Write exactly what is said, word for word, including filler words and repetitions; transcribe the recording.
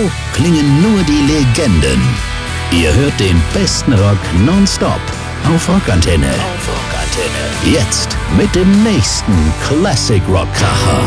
klingen nur die Legenden. Ihr hört den besten Rock nonstop auf Rockantenne. Auf Rockantenne. Jetzt mit dem nächsten Classic Rock Kracher.